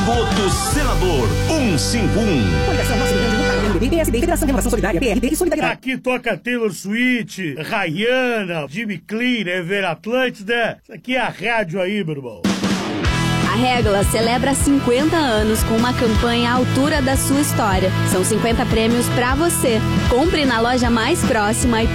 Esgoto Senador 151. Coligação Nosso Rio Grande do Sul, PMDB, PSD, Federação Renovação Solidária, PRD e Solidariedade. Aqui toca Taylor Swift, Rihanna, Jimmy Clean, Ever Atlântida. Isso aqui é a rádio aí, meu irmão. A Régula celebra 50 anos com uma campanha à altura da sua história. São 50 prêmios pra você. Compre na loja mais próxima e